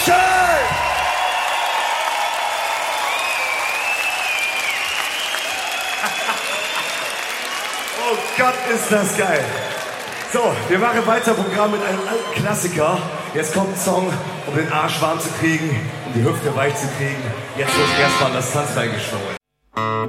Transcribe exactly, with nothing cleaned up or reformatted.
Dankeschön! Oh Gott, ist das geil. So, wir machen weiter Programm mit einem alten Klassiker. Jetzt kommt ein Song, um den Arsch warm zu kriegen, um die Hüfte weich zu kriegen. Jetzt wird erstmal das Tanzbein geschwungen.